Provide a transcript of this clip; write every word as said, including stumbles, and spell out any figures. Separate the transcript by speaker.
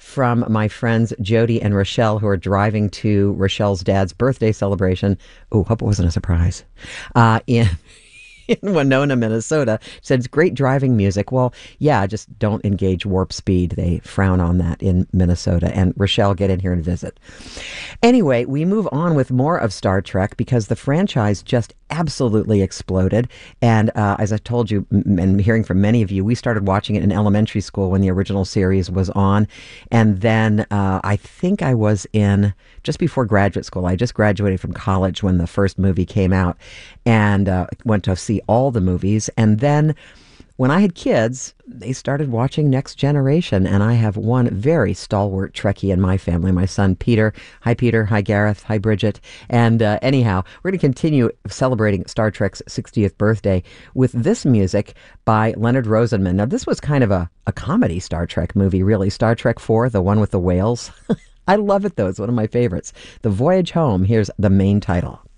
Speaker 1: from my friends Jody and Rochelle, who are driving to Rochelle's dad's birthday celebration. Oh, hope it wasn't a surprise. Uh, in in Winona, Minnesota. She said, it's great driving music. Well, yeah, just don't engage warp speed. They frown on that in Minnesota. And Rochelle, get in here and visit. Anyway, we move on with more of Star Trek because the franchise just absolutely exploded. And uh, as I told you, and hearing from many of you, we started watching it in elementary school when the original series was on. And then uh, I think I was in just before graduate school. I just graduated from college when the first movie came out and uh, went to see all the movies. And then when I had kids, they started watching Next Generation, and I have one very stalwart Trekkie in my family, my son Peter. Hi, Peter. Hi, Gareth. Hi, Bridget. And uh, anyhow, we're going to continue celebrating Star Trek's sixtieth birthday with this music by Leonard Rosenman. Now, this was kind of a, a comedy Star Trek movie, really. Star Trek four, the one with the whales. I love it, though. It's one of my favorites. The Voyage Home. Here's the main title.